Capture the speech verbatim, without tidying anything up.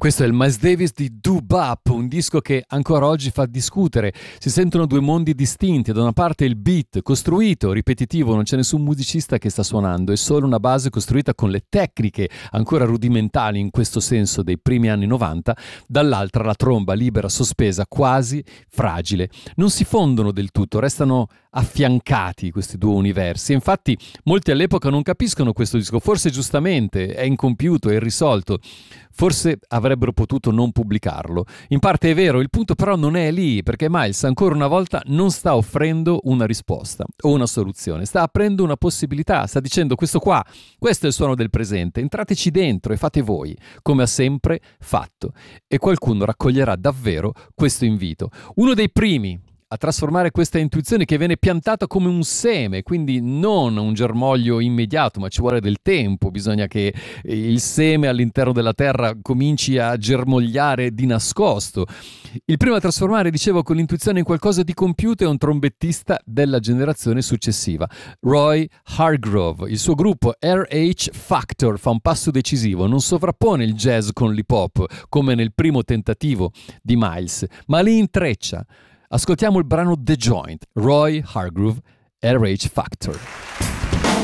Questo è il Miles Davis di Doo-Bop, un disco che ancora oggi fa discutere. Si sentono due mondi distinti. Da una parte il beat costruito, ripetitivo, non c'è nessun musicista che sta suonando, è solo una base costruita con le tecniche ancora rudimentali in questo senso dei primi anni novanta. Dall'altra la tromba libera, sospesa, quasi fragile. Non si fondono del tutto, restano affiancati questi due universi. Infatti molti all'epoca non capiscono questo disco, forse giustamente è incompiuto, è irrisolto, forse avrebbero potuto non pubblicarlo. In parte è vero, il punto però non è lì, perché Miles ancora una volta non sta offrendo una risposta o una soluzione, sta aprendo una possibilità, sta dicendo questo qua, questo è il suono del presente, entrateci dentro e fate voi, come ha sempre fatto, e qualcuno raccoglierà davvero questo invito. Uno dei primi a trasformare questa intuizione che viene piantata come un seme, quindi non un germoglio immediato, ma ci vuole del tempo, bisogna che il seme all'interno della terra cominci a germogliare di nascosto. Il primo a trasformare, dicevo, con l'intuizione in qualcosa di compiuto è un trombettista della generazione successiva, Roy Hargrove. Il suo gruppo R H Factor fa un passo decisivo, non sovrappone il jazz con l'hip hop come nel primo tentativo di Miles, ma li intreccia. Ascoltiamo il brano The Joint, Roy Hargrove, R H Factor.